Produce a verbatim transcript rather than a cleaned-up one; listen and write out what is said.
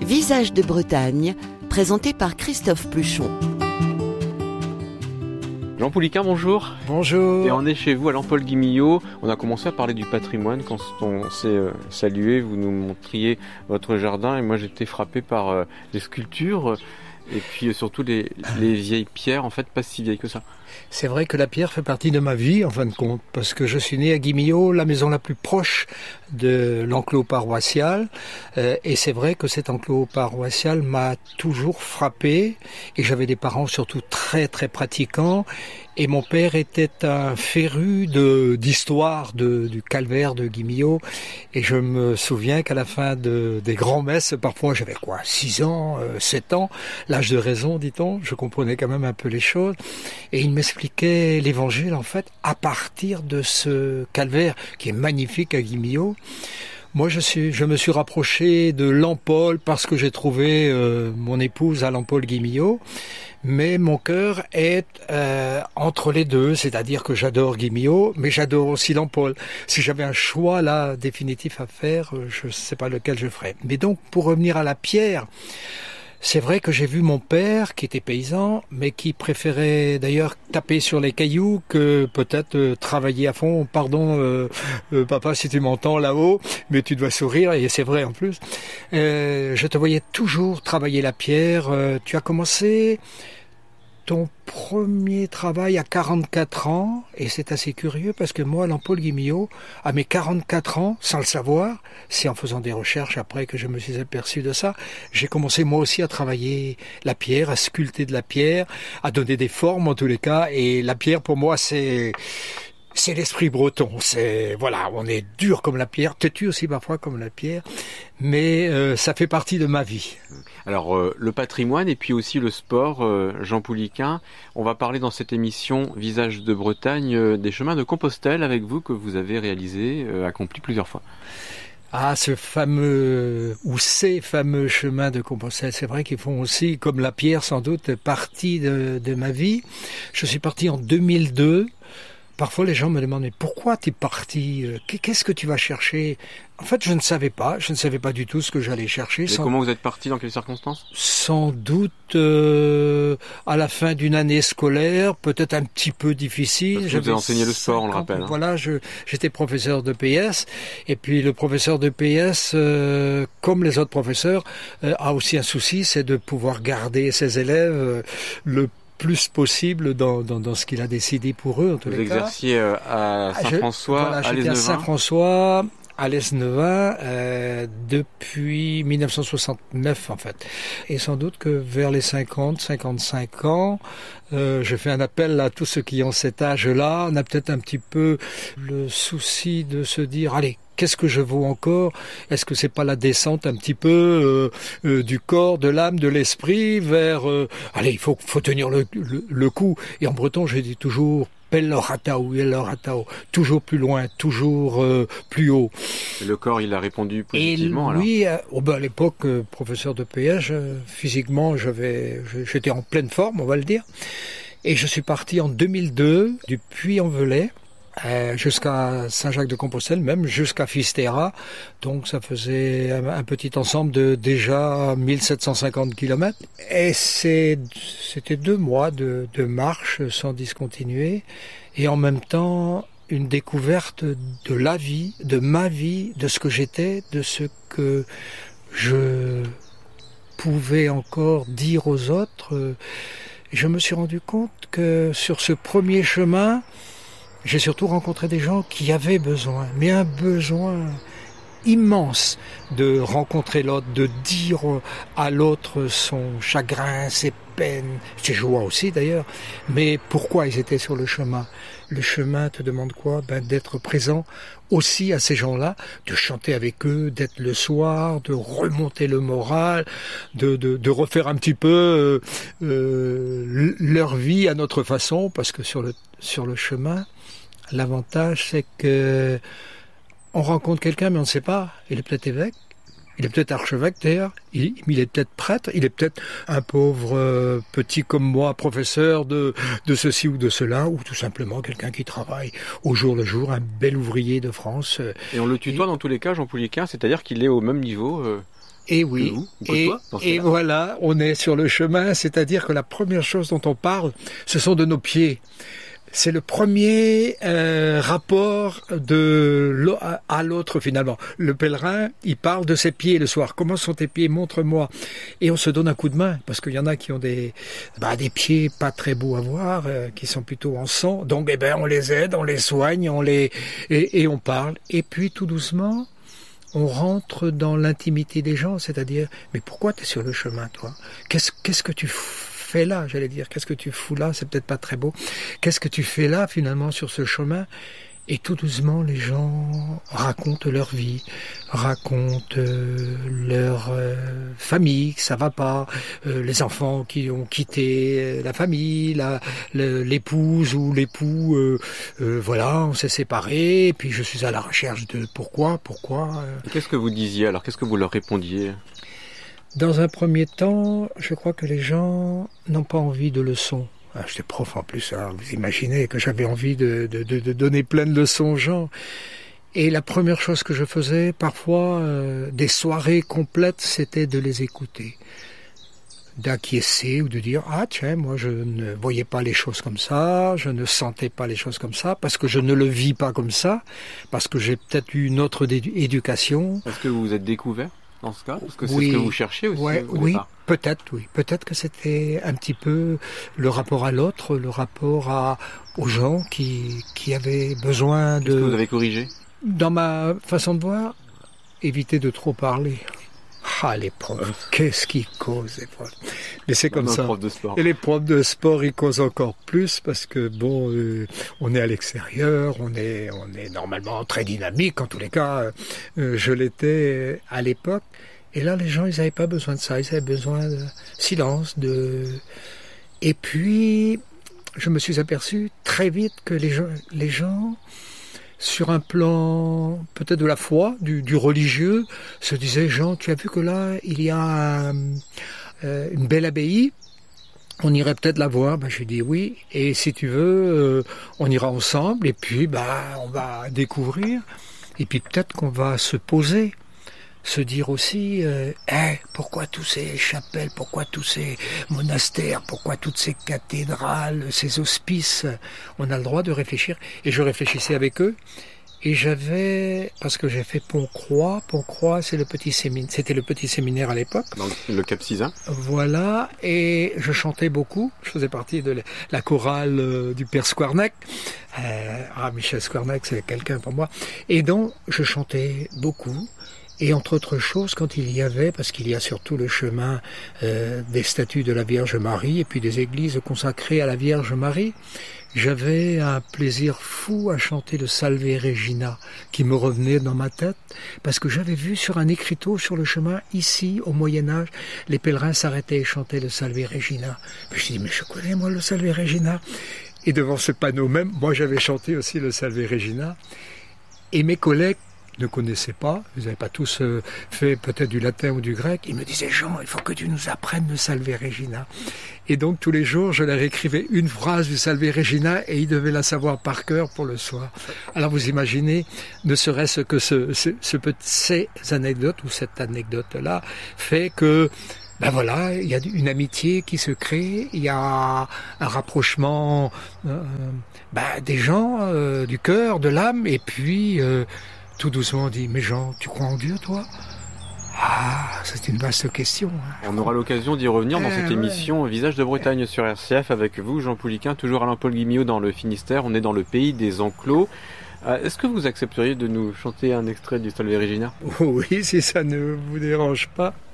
Visages de Bretagne, présenté par Christophe Pluchon. Jean Pouliquin, bonjour. Bonjour. Et on est chez vous à l'Empole-Guimillot. On a commencé à parler du patrimoine quand on s'est euh, salué. Vous nous montriez votre jardin et moi j'étais frappé par euh, les sculptures et puis euh, surtout les, les vieilles pierres, en fait pas si vieilles que ça. C'est vrai que la pierre fait partie de ma vie en fin de compte, parce que je suis né à Guimillot, la maison la plus proche de l'enclos paroissial, euh, et c'est vrai que cet enclos paroissial m'a toujours frappé, et j'avais des parents surtout très très pratiquants, et mon père était un féru de, d'histoire de, du calvaire de Guimillot, et je me souviens qu'à la fin de, des grands-messes, parfois j'avais quoi, six ans, euh, sept ans, l'âge de raison dit-on, je comprenais quand même un peu les choses, et il m'expliquait l'évangile en fait à partir de ce calvaire qui est magnifique à Guimillot. Moi, je suis, je me suis rapproché de l'Empole parce que j'ai trouvé euh, mon épouse à l'Empole-Guimillot, mais mon cœur est euh, entre les deux, c'est-à-dire que j'adore Guimillot, mais j'adore aussi l'Empole. Si j'avais un choix là définitif à faire, je ne sais pas lequel je ferais. Mais donc, pour revenir à la pierre, c'est vrai que j'ai vu mon père, qui était paysan, mais qui préférait d'ailleurs taper sur les cailloux que peut-être euh, travailler à fond. Pardon, euh, euh, papa, si tu m'entends là-haut, mais tu dois sourire, et c'est vrai en plus. Euh, je te voyais toujours travailler la pierre. Euh, tu as commencé ton premier travail à quarante-quatre ans, et c'est assez curieux parce que moi, à l'Empole-Guimillot, à mes quarante-quatre ans, sans le savoir, c'est en faisant des recherches après que je me suis aperçu de ça, j'ai commencé moi aussi à travailler la pierre, à sculpter de la pierre, à donner des formes en tous les cas, et la pierre pour moi c'est... C'est l'esprit breton, c'est voilà, on est dur comme la pierre, têtu aussi parfois comme la pierre, mais euh, ça fait partie de ma vie. Alors euh, le patrimoine et puis aussi le sport, euh, Jean Pouliquin, on va parler dans cette émission Visages de Bretagne euh, des chemins de Compostelle avec vous que vous avez réalisé, euh, accompli plusieurs fois. Ah, ce fameux, ou ces fameux chemins de Compostelle, c'est vrai qu'ils font aussi, comme la pierre sans doute, partie de, de ma vie. Je suis parti en deux mille deux. Parfois, les gens me demandent, mais pourquoi tu es parti? Qu'est-ce que tu vas chercher? En fait, je ne savais pas. Je ne savais pas du tout ce que j'allais chercher. Et sans... comment vous êtes parti? Dans quelles circonstances? Sans doute euh, à la fin d'une année scolaire, peut-être un petit peu difficile. Parce que vous avez enseigné le sport, on le rappelle. Hein. Voilà, je, j'étais professeur de P S. Et puis le professeur de P S, euh, comme les autres professeurs, euh, a aussi un souci, c'est de pouvoir garder ses élèves euh, le plus possible dans, dans, dans ce qu'il a décidé pour eux. En tous Vous les exerciez cas. à Saint-François, voilà, à j'étais à Saint-François, à Lesneven, euh, depuis mille neuf cent soixante-neuf en fait. Et sans doute que vers les cinquante, cinquante-cinq ans, euh, je fais un appel à tous ceux qui ont cet âge-là. On a peut-être un petit peu le souci de se dire, allez, qu'est-ce que je vaux encore? Est-ce que c'est pas la descente un petit peu euh, euh, du corps, de l'âme, de l'esprit vers... Euh, allez, il faut, faut tenir le, le, le coup. Et en breton, je dis toujours Pelloratao, Pelloratao, toujours plus loin, toujours euh, plus haut. Et le corps, il a répondu positivement. Et oui, alors. Euh, oh ben à l'époque, euh, professeur de P S, je, physiquement, j'avais, j'étais en pleine forme, on va le dire. Et je suis parti en deux mille deux du Puy-en-Velay. Euh, jusqu'à Saint-Jacques-de-Compostelle, même jusqu'à Fisterra. Donc ça faisait un, un petit ensemble de déjà mille sept cent cinquante kilomètres. Et c'est, c'était deux mois de, de marche sans discontinuer. Et en même temps, une découverte de la vie, de ma vie, de ce que j'étais, de ce que je pouvais encore dire aux autres. Je me suis rendu compte que sur ce premier chemin, j'ai surtout rencontré des gens qui avaient besoin, mais un besoin immense de rencontrer l'autre, de dire à l'autre son chagrin, ses peines, ses joies aussi d'ailleurs, mais pourquoi ils étaient sur le chemin. Le chemin te demande quoi? Ben, d'être présent aussi à ces gens-là, de chanter avec eux, d'être le soir, de remonter le moral, de, de, de refaire un petit peu euh, euh, leur vie à notre façon, parce que sur le, sur le chemin, l'avantage, c'est que on rencontre quelqu'un, mais on ne sait pas. Il est peut-être évêque, il est peut-être archevêque d'ailleurs, il, il est peut-être prêtre, il est peut-être un pauvre euh, petit comme moi, professeur de, de ceci ou de cela, ou tout simplement quelqu'un qui travaille au jour le jour, un bel ouvrier de France. Et on le tutoie et... dans tous les cas, Jean Pouliquin, c'est-à-dire qu'il est au même niveau euh... Et oui, vous, et, toi, et voilà, on est sur le chemin, c'est-à-dire que la première chose dont on parle, ce sont de nos pieds. C'est le premier euh, rapport de l'au- à l'autre finalement. Le pèlerin, il parle de ses pieds le soir. Comment sont tes pieds? Montre-moi. Et on se donne un coup de main parce qu'il y en a qui ont des bah, des pieds pas très beaux à voir, euh, qui sont plutôt en sang. Donc eh ben on les aide, on les soigne, on les et, et on parle. Et puis tout doucement, on rentre dans l'intimité des gens, c'est-à-dire mais pourquoi tu es sur le chemin toi? Qu'est-ce qu'est-ce que tu fais là, j'allais dire, qu'est-ce que tu fous là, c'est peut-être pas très beau. Qu'est-ce que tu fais là finalement sur ce chemin? Et tout doucement, les gens racontent leur vie, racontent euh, leur euh, famille, que ça va pas, euh, les enfants qui ont quitté euh, la famille, la, le, l'épouse ou l'époux, euh, euh, voilà, on s'est séparés, et puis je suis à la recherche de pourquoi, pourquoi. Euh. Qu'est-ce que vous disiez alors? Qu'est-ce que vous leur répondiez? Dans un premier temps, je crois que les gens n'ont pas envie de leçons. Ah, j'étais prof en plus, alors vous imaginez que j'avais envie de, de, de, de donner plein de leçons aux gens. Et la première chose que je faisais, parfois, euh, des soirées complètes, c'était de les écouter. D'acquiescer ou de dire « Ah tiens, moi je ne voyais pas les choses comme ça, je ne sentais pas les choses comme ça, parce que je ne le vis pas comme ça, parce que j'ai peut-être eu une autre édu- éducation. » Est-ce que vous vous êtes découvert dans ce cas? Parce que c'est Oui. ce que vous cherchez aussi Ouais, au oui, départ. peut-être, oui. Peut-être que c'était un petit peu le rapport à l'autre, le rapport à, aux gens qui, qui avaient besoin Qu'est-ce que vous de... avez corrigé? Dans ma façon de voir, éviter de trop parler. Ah, les profs, qu'est-ce qu'ils causent, les profs. Mais c'est comme Non, ça. prof de sport. Et les profs de sport, ils causent encore plus parce que, bon, euh, on est à l'extérieur, on est, on est normalement très dynamique. En tous les cas, euh, je l'étais à l'époque. Et là, les gens, ils n'avaient pas besoin de ça. Ils avaient besoin de silence, de... Et puis, je me suis aperçu très vite que les gens, les gens sur un plan peut-être de la foi, du, du religieux, se disaient, Jean, tu as vu que là, il y a euh, une belle abbaye, on irait peut-être la voir. Ben, je lui dis oui, et si tu veux, euh, on ira ensemble, et puis bah, on va découvrir, et puis peut-être qu'on va se poser, se dire aussi, euh, hey, pourquoi tous ces chapelles, pourquoi tous ces monastères, pourquoi toutes ces cathédrales, ces hospices, on a le droit de réfléchir. Et je réfléchissais avec eux, et j'avais, parce que j'ai fait Pont-Croix, Pont-Croix c'est le petit séminaire, c'était le petit séminaire à l'époque. Dans le Cap Sizun. Voilà, et je chantais beaucoup, je faisais partie de la chorale euh, du Père Squarnac. Euh, ah, Michel Squarnac, c'est quelqu'un pour moi. Et donc, je chantais beaucoup. Et entre autres choses, quand il y avait, parce qu'il y a surtout le chemin euh, des statues de la Vierge Marie et puis des églises consacrées à la Vierge Marie, j'avais un plaisir fou à chanter le Salve Regina qui me revenait dans ma tête, parce que j'avais vu sur un écriteau sur le chemin, ici, au Moyen-Âge, les pèlerins s'arrêtaient et chantaient le Salve Regina. Je me suis dit, mais je connais moi le Salve Regina. Et devant ce panneau même, moi j'avais chanté aussi le Salve Regina. Et mes collègues ne connaissaient pas, ils n'avaient pas tous euh, fait peut-être du latin ou du grec, ils me disaient « Jean, il faut que tu nous apprennes le Salve Regina ». Et donc tous les jours, je leur écrivais une phrase du Salve Regina et ils devaient la savoir par cœur pour le soir. Alors vous imaginez, ne serait-ce que ce, ce, ce petit, ces anecdotes ou cette anecdote-là fait que ben voilà, il y a une amitié qui se crée, il y a un rapprochement euh, ben des gens, euh, du cœur, de l'âme, et puis euh, tout doucement on dit, mais Jean, tu crois en Dieu toi? Ah, c'est une vaste question. Hein. On aura l'occasion d'y revenir dans euh, cette ouais. émission Visage de Bretagne sur R C F avec vous, Jean Pouliquen, toujours Alain-Paul Guimillot dans le Finistère. On est dans le pays des enclos. Euh, est-ce que vous accepteriez de nous chanter un extrait du Salve Regina? Oui, si ça ne vous dérange pas.